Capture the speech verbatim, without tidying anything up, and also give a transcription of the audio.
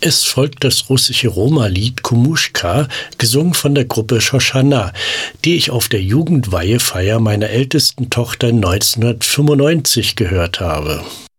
Es folgt das russische Roma-Lied Kumuschka, gesungen von der Gruppe Shoshana, die ich auf der Jugendweihefeier meiner ältesten Tochter neunzehnhundertfünfundneunzig gehört habe.